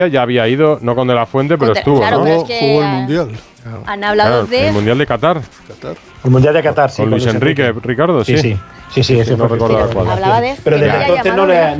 ya había ido, no con De La Fuente, pero estuvo, claro, ¿no? pero es que jugó el Mundial. Han hablado de... El Mundial de Qatar. El Mundial de Qatar, sí. Con Luis Enrique, Ricardo, sí. Sí, eso no recordaba cuál. Hablaba de... Pero desde entonces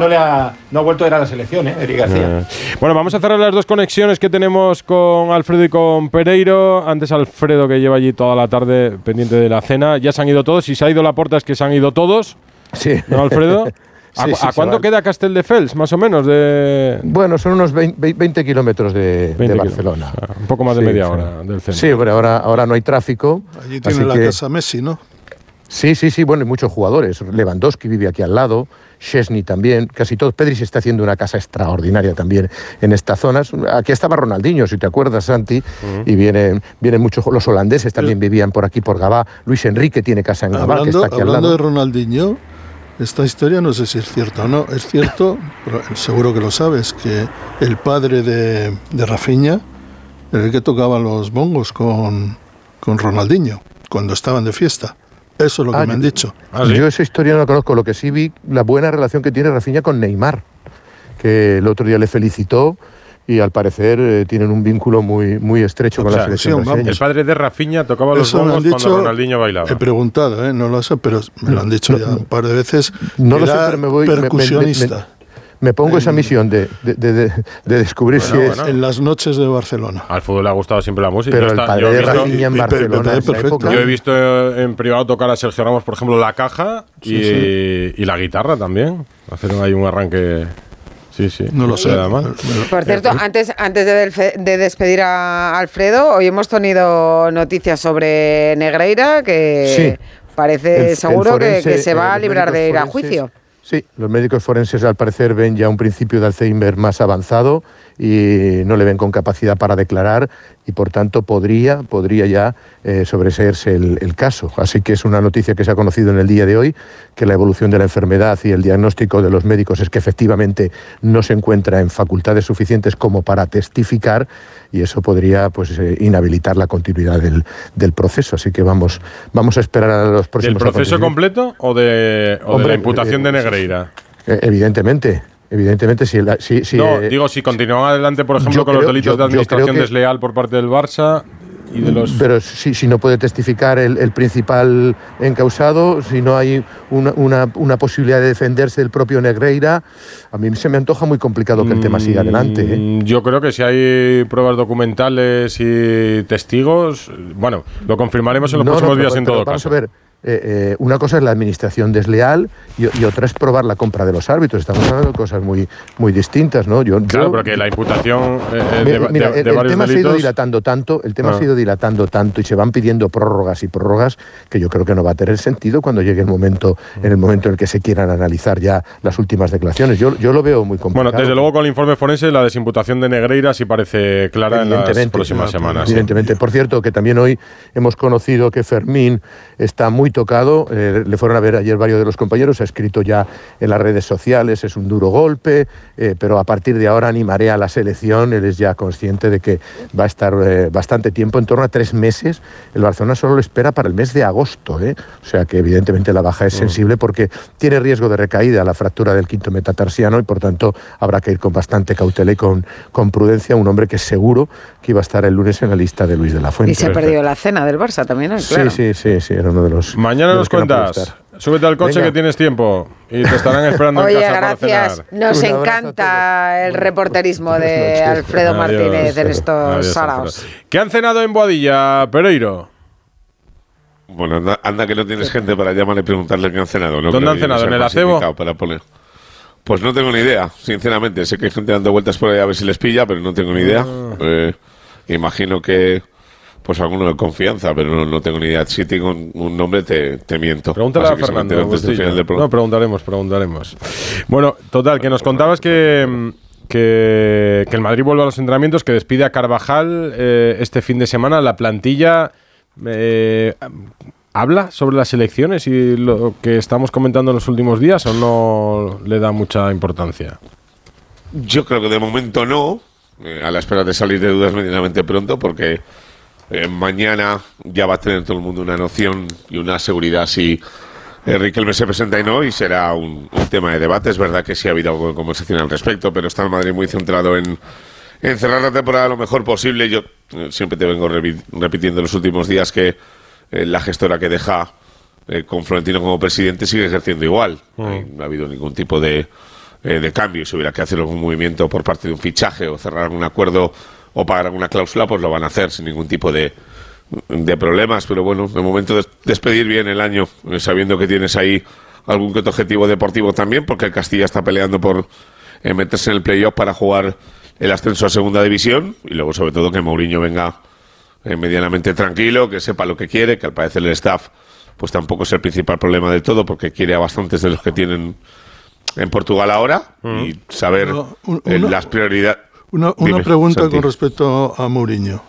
no ha vuelto a ir a la selección, Eric García. Bueno, vamos a cerrar las dos conexiones que tenemos con Alfredo y con Pereiro. Antes Alfredo, que lleva allí toda la tarde pendiente de la cena. Ya se han ido todos. Si se ha ido Laporta es que se han ido todos. Sí. ¿No, Alfredo? ¿A cuánto queda Castelldefels, más o menos? Bueno, son unos 20 kilómetros de Barcelona. Un poco más de media hora del centro. Sí, pero ahora no hay tráfico. Allí tiene la casa Messi, ¿no? Sí, bueno, hay muchos jugadores. Lewandowski vive aquí al lado, Szczesny también, casi todos. Pedri se está haciendo una casa extraordinaria también en estas zonas. Aquí estaba Ronaldinho, si te acuerdas, Santi, y vienen muchos. Los holandeses también vivían por aquí, por Gabá. Luis Enrique tiene casa en Gabá, que está aquí al lado. Hablando de Ronaldinho, esta historia no sé si es cierta o no. Es cierto, pero seguro que lo sabes, que el padre de Rafinha era el que tocaba los bongos con Ronaldinho cuando estaban de fiesta. Eso es lo que me han dicho. ¿Sí? Yo esa historia no la conozco. Lo que sí vi, la buena relación que tiene Rafinha con Neymar, que el otro día le felicitó y al parecer tienen un vínculo muy estrecho con la selección brasileña. El padre de Rafinha tocaba los bongos cuando Ronaldinho bailaba. He preguntado, no lo sé, pero me lo han dicho ya un par de veces. No lo sé, pero me voy... Percusionista. Me pongo esa misión de descubrir si es... En las noches de Barcelona. Al fútbol le ha gustado siempre la música. Pero el padre de Rafinha en Barcelona, esa época... Yo he visto en privado tocar a Sergio Ramos, por ejemplo, la caja y la guitarra también. Hacer ahí un arranque... Sí. No lo sé. Por cierto, antes de despedir a Alfredo, hoy hemos tenido noticias sobre Negreira, que parece seguro que se va a librar de ir a juicio. Sí, los médicos forenses al parecer ven ya un principio de Alzheimer más avanzado y no le ven con capacidad para declarar y por tanto podría ya sobreseerse el caso. Así que es una noticia que se ha conocido en el día de hoy, que la evolución de la enfermedad y el diagnóstico de los médicos es que efectivamente no se encuentra en facultades suficientes como para testificar y eso podría inhabilitar la continuidad del proceso. Así que vamos a esperar a los próximos... ¿Del proceso completo o de la imputación de Negreira? Evidentemente, si continúan adelante, por ejemplo, con los delitos de administración desleal por parte del Barça y de los... Pero si no puede testificar el principal encausado, si no hay una posibilidad de defenderse del propio Negreira, a mí se me antoja muy complicado que el tema siga adelante. Yo creo que si hay pruebas documentales y testigos, bueno, lo confirmaremos en los próximos días en todo caso. Vamos a ver. Una cosa es la administración desleal y otra es probar la compra de los árbitros. Estamos hablando de cosas muy distintas, ¿no? Claro, pero que la imputación de varios tema delitos... se ha ido dilatando tanto y se van pidiendo prórrogas que yo creo que no va a tener sentido cuando llegue el momento en el que se quieran analizar ya las últimas declaraciones. Yo lo veo muy complicado. Bueno, desde luego con el informe forense la desimputación de Negreira sí parece clara en las próximas semanas. Evidentemente. Por cierto, que también hoy hemos conocido que Fermín está muy tocado, le fueron a ver ayer varios de los compañeros, ha escrito ya en las redes sociales, es un duro golpe, pero a partir de ahora animaré a la selección, él es ya consciente de que va a estar bastante tiempo, en torno a 3 meses, el Barcelona solo lo espera para el mes de agosto, o sea que evidentemente la baja es sensible porque tiene riesgo de recaída la fractura del quinto metatarsiano y por tanto habrá que ir con bastante cautela y con prudencia, un hombre que seguro que iba a estar el lunes en la lista de Luis de la Fuente. Y se ha perdido la cena del Barça también, claro. Sí, era uno de los... Mañana nos cuentas. Súbete al coche. Venga. Que tienes tiempo y te estarán esperando en casa para cenar. Gracias. Nos encanta el reporterismo de Alfredo Martínez en estos saraos. ¿Qué han cenado en Boadilla, Pereiro? Bueno, anda que no tienes gente para llamarle y preguntarle qué han cenado, ¿no? ¿Dónde han cenado? ¿En el acebo? Para poner. Pues no tengo ni idea, sinceramente. Sé que hay gente dando vueltas por ahí a ver si les pilla, pero no tengo ni idea. Imagino que... Pues alguno de confianza, pero no tengo ni idea. Si tengo un nombre, te miento. Pregúntale a Fernando. No, preguntaremos. Bueno, total, que nos contabas que el Madrid vuelve a los entrenamientos, que despide a Carvajal este fin de semana. La plantilla habla sobre las elecciones y lo que estamos comentando en los últimos días, ¿o no le da mucha importancia? Yo creo que de momento no, a la espera de salir de dudas medianamente pronto, porque... mañana ya va a tener todo el mundo una noción y una seguridad si Riquelme se presenta y no, y será un tema de debate. Es verdad que sí ha habido algo de conversación al respecto, pero está el Madrid muy centrado en cerrar la temporada lo mejor posible. Yo siempre te vengo repitiendo en los últimos días que la gestora que deja con Florentino como presidente sigue ejerciendo igual. No ha habido ningún tipo de cambio. Si hubiera que hacer algún movimiento por parte de un fichaje o cerrar algún acuerdo o pagar alguna cláusula, pues lo van a hacer sin ningún tipo de problemas. Pero bueno, de momento despedir bien el año, sabiendo que tienes ahí algún que otro objetivo deportivo también, porque el Castilla está peleando por meterse en el playoff para jugar el ascenso a segunda división, y luego sobre todo que Mourinho venga medianamente tranquilo, que sepa lo que quiere, que al parecer el staff pues tampoco es el principal problema de todo, porque quiere a bastantes de los que tienen en Portugal ahora, y saber las prioridades. Una pregunta, Santi, con respecto a Mourinho.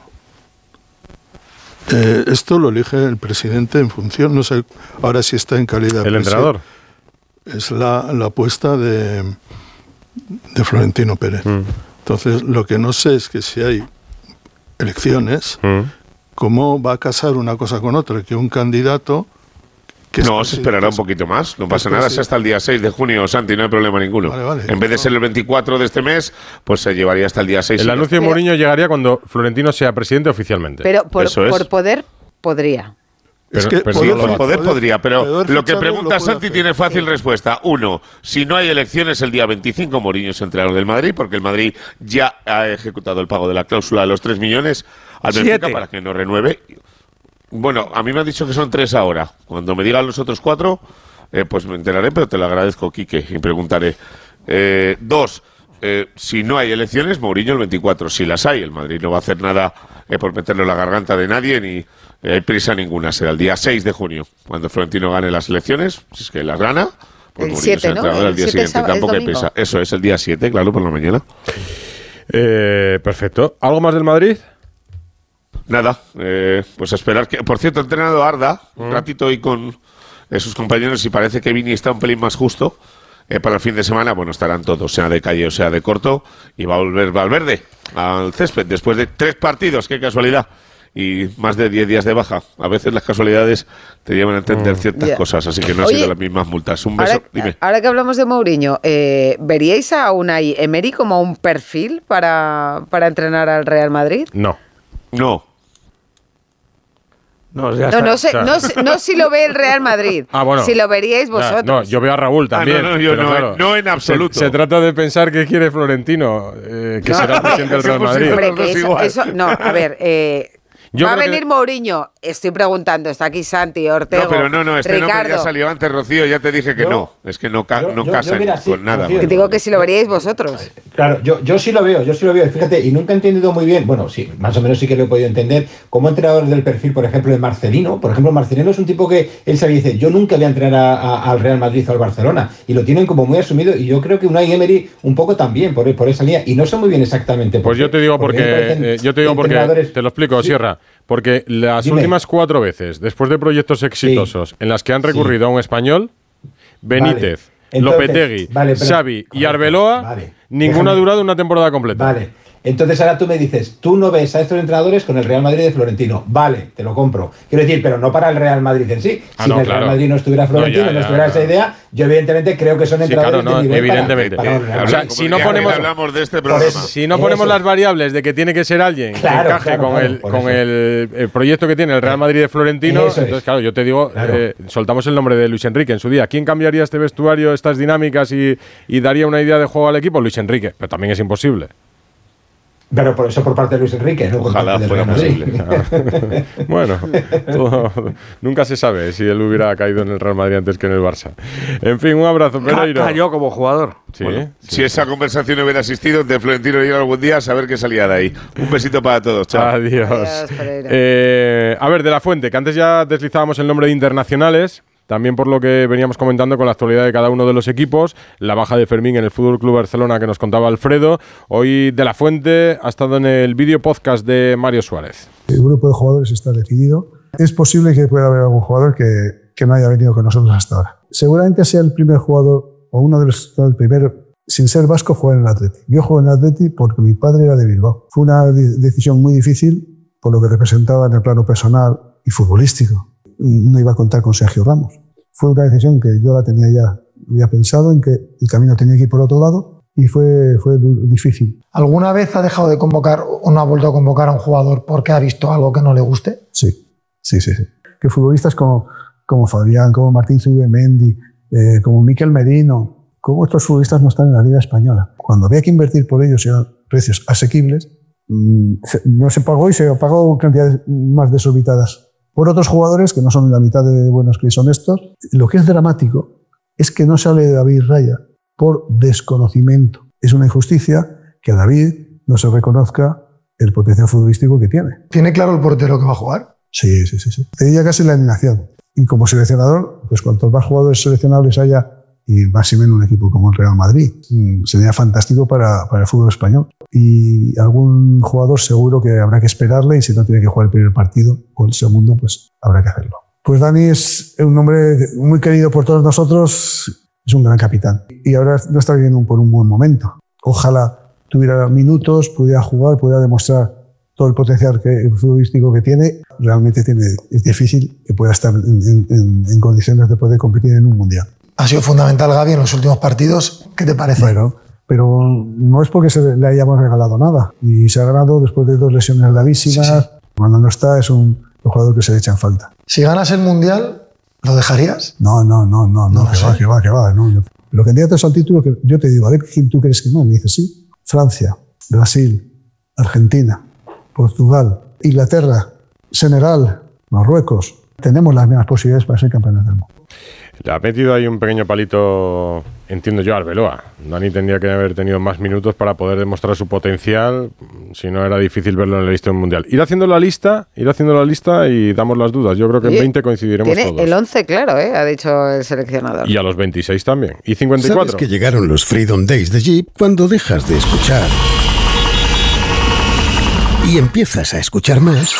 Esto lo elige el presidente en función, no sé ahora si está en calidad el entrenador. Es la apuesta de Florentino Pérez. Entonces, lo que no sé es que si hay elecciones, ¿cómo va a casar una cosa con otra? Que un candidato... No, se esperará un poquito más, no pasa nada, es hasta el día 6 de junio, Santi, no hay problema ninguno. Vale, en vez de ser el 24 de este mes, pues se llevaría hasta el día 6. El anuncio de Mourinho llegaría cuando Florentino sea presidente oficialmente. Pero por poder podría. Por poder podría, pero lo que pregunta Santi tiene fácil respuesta. 1, si no hay elecciones el día 25, Mourinho es entrenador del Madrid, porque el Madrid ya ha ejecutado el pago de la cláusula de los 3 millones al Benfica para que no renueve. Bueno, a mí me han dicho que son 3 ahora. Cuando me digan los otros 4, pues me enteraré, pero te lo agradezco, Quique, y preguntaré. 2, si no hay elecciones, Mourinho el 24. Si las hay, el Madrid no va a hacer nada por meterlo en la garganta de nadie, ni hay prisa ninguna. Será el día 6 de junio, cuando Florentino gane las elecciones, si es que las gana. Pues el 7, ¿no? El día siguiente tampoco hay prisa. Eso es, el día 7, claro, por la mañana. Perfecto. ¿Algo más del Madrid? Nada, pues esperar que... Por cierto, ha entrenado Arda un ratito hoy con sus compañeros y parece que Vini está un pelín más justo para el fin de semana. Bueno, estarán todos, sea de calle o sea de corto, y va a volver Valverde al césped después de 3 partidos, qué casualidad, y más de 10 días de baja. A veces las casualidades te llevan a entender ciertas cosas, así que no han sido las mismas multas. Un beso, dime. Ahora que hablamos de Mourinho, ¿veríais a Unai Emery como un perfil para entrenar al Real Madrid? No. No si lo ve el Real Madrid. Bueno. Si lo veríais vosotros. No, yo veo a Raúl también. No en absoluto. Se trata de pensar qué quiere Florentino, que será presidente del Real Madrid. A ver, va a venir Mourinho. Estoy preguntando, está aquí Santi, Ortega. Este nombre ya salió antes, Rocío, ya te dije que no. Es que no casa con nada. Que digo que si lo veríais vosotros. Claro, yo sí lo veo, Fíjate, y nunca he entendido muy bien, bueno, sí, más o menos sí que lo he podido entender, como entrenador del perfil, por ejemplo, de Marcelino. Por ejemplo, Marcelino es un tipo que él sabía y dice, yo nunca voy a entrenar al Real Madrid o al Barcelona, y lo tienen como muy asumido, y yo creo que Unai Emery un poco también por esa línea, y no sé muy bien exactamente por qué. Pues yo te digo porque te lo explico, sí. Sierra, porque las últimas 4 veces, después de proyectos exitosos en las que han recurrido a un español, Benítez, Lopetegui, Xavi y Arbeloa, ninguno ha durado una temporada completa. Vale. Entonces ahora tú me dices, tú no ves a estos entrenadores con el Real Madrid de Florentino. Vale, te lo compro. Quiero decir, pero no para el Real Madrid en sí. Si en el Real Madrid no estuviera Florentino, no estuviera esa idea, yo evidentemente creo que son entrenadores de nivel evidentemente. O sea, si no ponemos de este programa. Si no ponemos las variables de que tiene que ser alguien que encaje con el proyecto que tiene el Real Madrid de Florentino, entonces claro, yo te digo, soltamos el nombre de Luis Enrique en su día. ¿Quién cambiaría este vestuario, estas dinámicas y daría una idea de juego al equipo? Luis Enrique, pero también es imposible. Pero por eso por parte de Luis Enrique, ¿no? Ojalá fuera posible. Bueno, nunca se sabe si él hubiera caído en el Real Madrid antes que en el Barça. En fin, un abrazo, Pereiro. Cayó como jugador. Sí, si esa conversación hubiera asistido de Florentino y yo algún día, a saber qué salía de ahí. Un besito para todos, chao. Adiós. A ver, de la Fuente, que antes ya deslizábamos el nombre de internacionales. También por lo que veníamos comentando con la actualidad de cada uno de los equipos, la baja de Fermín en el FC Barcelona que nos contaba Alfredo. Hoy De la Fuente ha estado en el vídeo podcast de Mario Suárez. El grupo de jugadores está decidido. Es posible que pueda haber algún jugador que no haya venido con nosotros hasta ahora. Seguramente sea el primer jugador o uno de los primeros, sin ser vasco, jugar en el Atleti. Yo juego en el Atleti porque mi padre era de Bilbao. Fue una decisión muy difícil por lo que representaba en el plano personal y futbolístico. No iba a contar con Sergio Ramos. Fue una decisión que yo la tenía ya pensado en que el camino tenía que ir por otro lado y fue difícil. ¿Alguna vez ha dejado de convocar o no ha vuelto a convocar a un jugador porque ha visto algo que no le guste? Sí. Que futbolistas como Fabián, como Martín Zubimendi, como Miquel Merino, como estos futbolistas no están en la Liga Española. Cuando había que invertir por ellos y a precios asequibles, no se pagó y se pagó cantidades más desorbitadas. Por otros jugadores que no son la mitad de buenos que son estos, lo que es dramático es que no sale David Raya por desconocimiento. Es una injusticia que a David no se reconozca el potencial futbolístico que tiene. ¿Tiene claro el portero que va a jugar? Sí. Te diría casi la eliminación. Y como seleccionador, pues cuantos más jugadores seleccionables haya, y más y menos un equipo como el Real Madrid, sería fantástico para el fútbol español. Y algún jugador seguro que habrá que esperarle, y si no tiene que jugar el primer partido o el segundo, pues habrá que hacerlo. Pues Dani es un hombre muy querido por todos nosotros, es un gran capitán. Y ahora no está viviendo por un buen momento. Ojalá tuviera minutos, pudiera jugar, pudiera demostrar todo el potencial futbolístico que tiene. Realmente es difícil que pueda estar en condiciones de poder competir en un mundial. Ha sido fundamental Gavi en los últimos partidos. ¿Qué te parece? Bueno, pero no es porque le hayamos regalado nada. Y se ha ganado después de 2 lesiones gravísimas. Sí. Cuando no está, es un jugador que se le echa en falta. Si ganas el mundial, ¿lo dejarías? No, que va. No. Los candidatos al título, que yo te digo, a ver quién tú crees que no. Me dices, sí, Francia, Brasil, Argentina, Portugal, Inglaterra, Senegal, Marruecos. Tenemos las mismas posibilidades para ser campeones del mundo. Le ha metido ahí un pequeño palito, entiendo yo, a Arbeloa. Dani tendría que haber tenido más minutos para poder demostrar su potencial, si no era difícil verlo en la lista mundial. Ir haciendo la lista y damos las dudas. Yo creo que en 20 coincidiremos todos. Tiene el 11 claro, ha dicho el seleccionador. Y a los 26 también. Y 54. ¿Sabes que llegaron los Freedom Days de Jeep cuando dejas de escuchar y empiezas a escuchar más?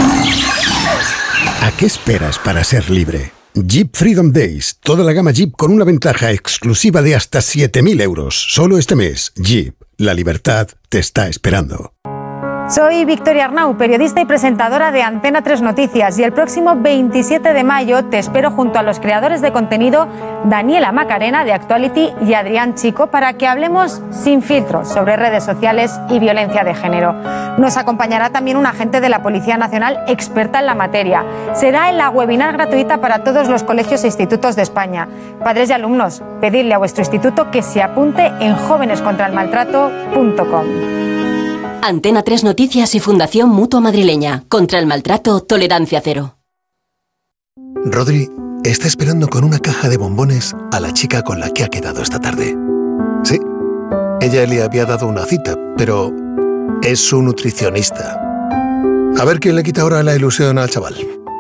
¿A qué esperas para ser libre? Jeep Freedom Days. Toda la gama Jeep con una ventaja exclusiva de hasta 7.000 euros. Solo este mes. Jeep. La libertad te está esperando. Soy Victoria Arnau, periodista y presentadora de Antena 3 Noticias, y el próximo 27 de mayo te espero junto a los creadores de contenido Daniela Macarena de Actuality y Adrián Chico para que hablemos sin filtros sobre redes sociales y violencia de género. Nos acompañará también un agente de la Policía Nacional experta en la materia. Será en la webinar gratuita para todos los colegios e institutos de España. Padres y alumnos, pedidle a vuestro instituto que se apunte en jovenescontraelmaltrato.com. Antena 3 Noticias y Fundación Mutua Madrileña. Contra el maltrato, tolerancia cero. Rodri está esperando con una caja de bombones a la chica con la que ha quedado esta tarde. Sí, ella le había dado una cita, pero es su nutricionista. A ver quién le quita ahora la ilusión al chaval.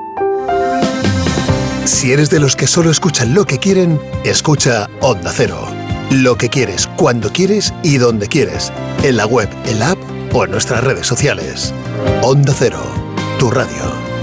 Si eres de los que solo escuchan lo que quieren, escucha Onda Cero. Lo que quieres, cuando quieres y donde quieres. En la web, en la app o en nuestras redes sociales. Onda Cero, tu radio.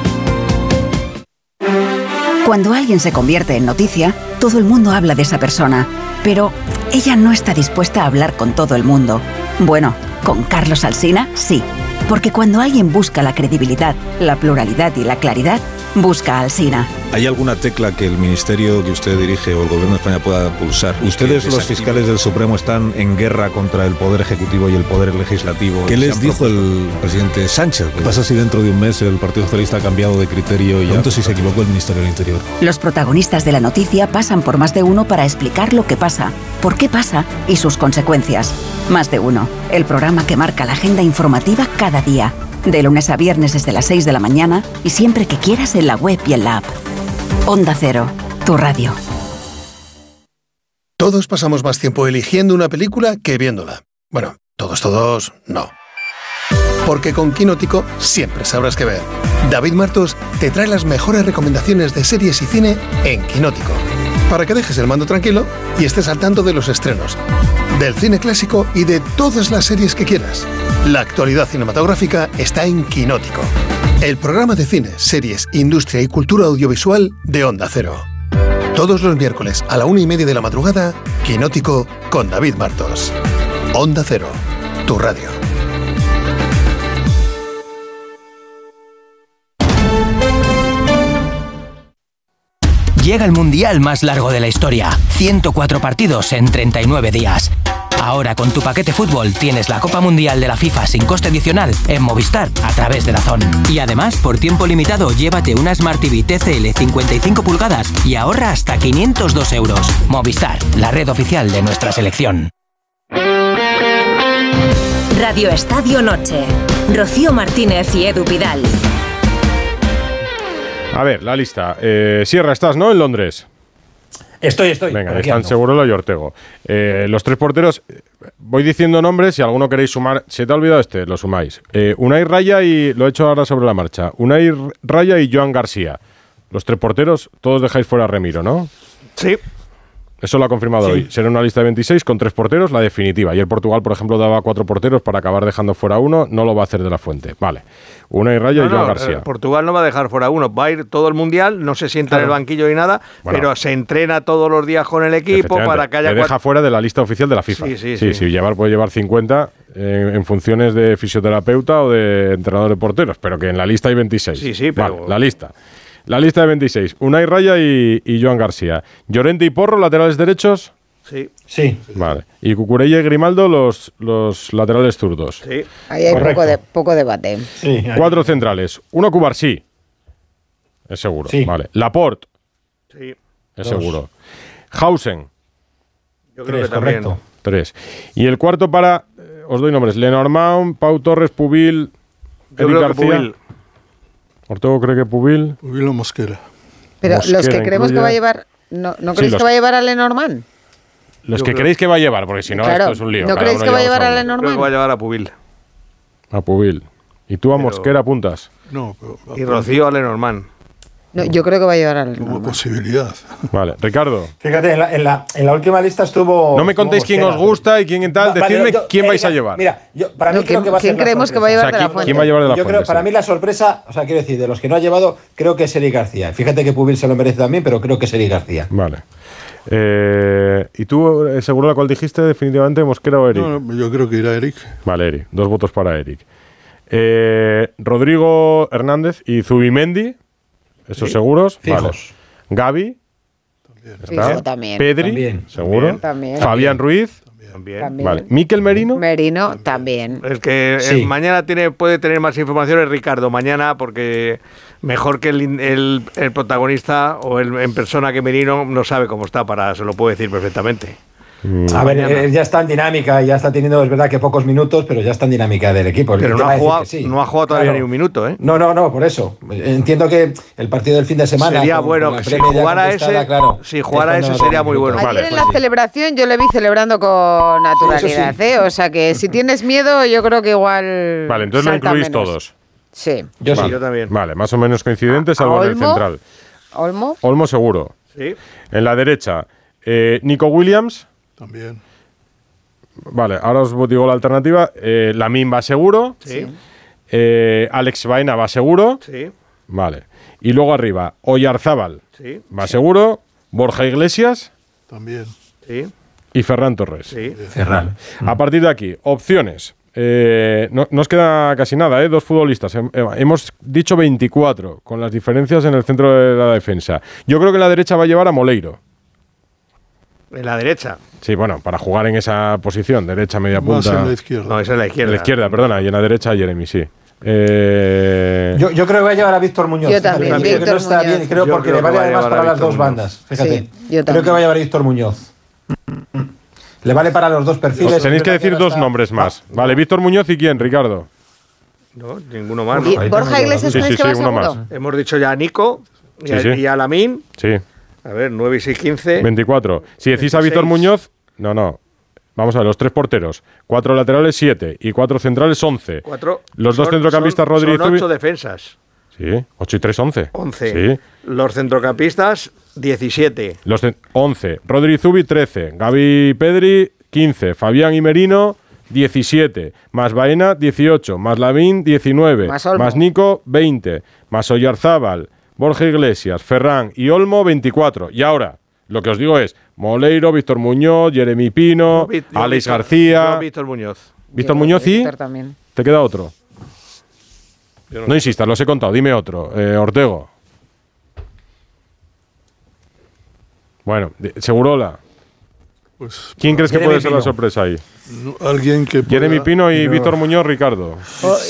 Cuando alguien se convierte en noticia, todo el mundo habla de esa persona. Pero ella no está dispuesta a hablar con todo el mundo. Bueno, con Carlos Alsina, sí. Porque cuando alguien busca la credibilidad, la pluralidad y la claridad, busca a Alsina. ¿Hay alguna tecla que el ministerio que usted dirige o el gobierno de España pueda pulsar? Ustedes, los fiscales del Supremo, están en guerra contra el Poder Ejecutivo y el Poder Legislativo. ¿Qué les dijo el presidente Sánchez? ¿Qué pasa si dentro de un mes el Partido Socialista ha cambiado de criterio y ya si se equivocó el Ministerio del Interior? Los protagonistas de la noticia pasan por Más de Uno para explicar lo que pasa, por qué pasa y sus consecuencias. Más de Uno, el programa que marca la agenda informativa cada día. De lunes a viernes desde las 6 de la mañana y siempre que quieras en la web y en la app. Onda Cero, tu radio. Todos pasamos más tiempo eligiendo una película que viéndola. Bueno, todos, no. Porque con Quinótico siempre sabrás qué ver. David Martos te trae las mejores recomendaciones de series y cine en Quinótico. Para que dejes el mando tranquilo y estés al tanto de los estrenos, del cine clásico y de todas las series que quieras. La actualidad cinematográfica está en Quinótico. El programa de cine, series, industria y cultura audiovisual de Onda Cero. Todos los miércoles a la 1:30 de la madrugada, Quinótico con David Martos. Onda Cero, tu radio. Llega el mundial más largo de la historia. 104 partidos en 39 días. Ahora con tu paquete fútbol tienes la Copa Mundial de la FIFA sin coste adicional en Movistar a través de DAZN. Y además, por tiempo limitado, llévate una Smart TV TCL 55 pulgadas y ahorra hasta 502 euros. Movistar, la red oficial de nuestra selección. Radio Estadio Noche. Rocío Martínez y Edu Pidal. A ver, la lista. Sierra, estás, ¿no? En Londres. Estoy. Venga, están Segurola y Ortego. Los 3 porteros, voy diciendo nombres, si alguno queréis sumar. ¿Se te ha olvidado este? Lo sumáis. Unai Raya y... Lo he hecho ahora sobre la marcha. Unai Raya y Joan García. Los 3 porteros, todos dejáis fuera a Remiro, ¿no? Sí. Eso lo ha confirmado hoy. Será una lista de 26 con 3 porteros, la definitiva. Y el Portugal, por ejemplo, daba 4 porteros para acabar dejando fuera uno. No lo va a hacer de la Fuente. Vale. Unai Raya y Joan García. Portugal no va a dejar fuera uno. Va a ir todo el Mundial, no se sienta en el banquillo ni nada, pero se entrena todos los días con el equipo para que haya... Le deja fuera de la lista oficial de la FIFA. Sí. Puede llevar 50 en funciones de fisioterapeuta o de entrenador de porteros, pero que en la lista hay 26. Sí, pero... Vale, la lista. La lista de 26. Unai Raya y Joan García. Llorente y Porro, laterales derechos. Sí. Vale. Y Cucurella y Grimaldo, los laterales zurdos. Sí. Ahí hay poco debate. Sí, 4 centrales. 1 Cubarsí. Es seguro. Sí. Vale. Laporte. Sí. Es seguro. Hausen. Yo creo que también. Correcto. 3. Y el cuarto para... os doy nombres. Lenormand, Pau Torres, Pubil, Eric García. Pubil. Ortego cree que Pubil. Pubil o Mosquera. Pero Mosquera, los que creemos que va a llevar... ¿No creéis que va a llevar a Lenormand? Los que creéis que va a llevar, porque si no, claro, esto es un lío. ¿No creéis que va a llevar a Lenormand? Creo que va a llevar a Pubil. A Pubil. ¿Y tú a Mosquera apuntas? No, pero... Y Rocío a Lenormand. No, yo creo que va a llevar a Lenormand. Como posibilidad. Vale, Ricardo. Fíjate, en la última lista estuvo... No me contéis quién os gusta y quién tal. Decidme quién vais a llevar. Mira, para mí creo que va a ser ¿quién creemos que va a llevar de la Fuente? ¿Quién va a llevar de la Fuente? Yo creo, para mí la sorpresa, o sea, quiero decir, de los que no ha llevado, creo que es Eric García. Fíjate que Pubil se lo merece también, pero creo que es Eric García. Vale. ¿Y tú, seguro la cual dijiste definitivamente, Mosquera o Eric? No, yo creo que irá Eric. Vale, Eric. 2 votos para Eric. Rodrigo Hernández y Zubimendi, esos seguros. Fijos. Vale. Gavi. Fijo también. Pedri, también. seguro. También. Fabián Ruiz. También. Vale. Mikel Merino. Merino también. El que mañana puede tener más información es Ricardo. Mañana, porque mejor que el protagonista o en persona que Merino no sabe cómo está, se lo puede decir perfectamente. A ver, ya está en dinámica, ya está teniendo, es verdad que pocos minutos, pero ya está en dinámica del equipo. Pero no ha jugado todavía ni un minuto, ¿eh? No, por eso. Entiendo que el partido del fin de semana... Sería bueno, que si jugara ese sería muy bueno. Ayer en la celebración yo le vi celebrando con naturalidad, ¿eh? O sea que si tienes miedo, yo creo que igual... Vale, entonces lo incluís todos. Sí. Yo también. Vale, más o menos coincidentes, salvo en el central. Olmo seguro. Sí. En la derecha, Nico Williams... También. Vale, ahora os digo la alternativa. Lamine va seguro. Sí. Alex Baena va seguro. Sí. Vale. Y luego arriba, Oyarzábal va Sí. seguro. Borja Iglesias. También. Sí. Y Ferran Torres. Sí. Ferran. A partir de aquí, opciones. No os queda casi nada, 2 futbolistas. Hemos dicho 24, con las diferencias en el centro de la defensa. Yo creo que en la derecha va a llevar a Moleiro. En la derecha. Sí, bueno, para jugar en esa posición, derecha, media punta. Más en la izquierda. No, esa es la izquierda. En la izquierda, perdona, y en la derecha Jeremy, sí. Yo creo que va a llevar a Víctor Muñoz. Yo también, creo que no está bien, creo porque le vale además para las dos bandas. Fíjate, sí, creo que va a llevar a Víctor Muñoz. Le vale para los dos perfiles. Os tenéis que decir 2 nombres más. Vale, Víctor Muñoz y ¿quién, Ricardo? No, ninguno más. Borja Iglesias, ¿crees que va uno más. Hemos dicho ya a Nico y a Lamine. Sí. A ver, 9 y 6, 15. 24. Si decís a Víctor Muñoz, no. Vamos a ver, los 3 porteros. 4 laterales, 7. Y 4 centrales, 11. Los 2 centrocampistas, Rodri y Zubi. 8 defensas. Sí, 8 y 3, 11. 11. Sí. Los centrocampistas, 17. 11. Rodri y Zubi, 13. Gavi y Pedri, 15. Fabián y Merino, 17. Más Baena, 18. Más Lamine, 19. Más Nico, 20. Más Oyarzábal, Borja Iglesias, Ferran y Olmo, 24. Y ahora, lo que os digo es Moleiro, Víctor Muñoz, Jeremy Pino, Alex García... Víctor Muñoz. Víctor Muñoz y... También. ¿Te queda otro? No insistas, los he contado. Dime otro. Ortego. Bueno, Segurola. ¿Quién crees que puede ser la sorpresa ahí? Alguien que Jeremy Pino y Víctor Muñoz, Ricardo.